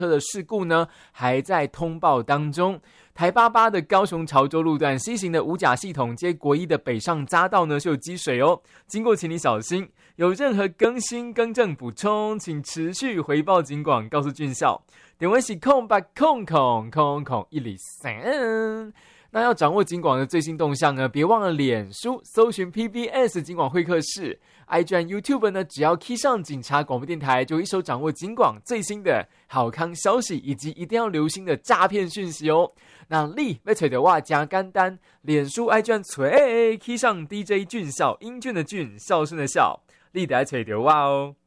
车的事故呢还在通报当中。台88的高雄潮州路段 C 型的五甲系统接国一的北上匝道呢是有积水哦，经过请你小心。有任何更新、更正、补充，请持续回报警广，告诉俊孝。点位是0800000103。那要掌握警广的最新动向呢，别忘了脸书搜寻 PBS 警广会客室 ，IG 和 YouTube 呢，只要 key 上警察广播电台，就一手掌握警广最新的好康消息，以及一定要留心的诈骗讯息哦。那你要找到我加简单，脸书 IG 找key 上 DJ 俊孝，英俊的俊，孝顺的孝，你得要找到我哦。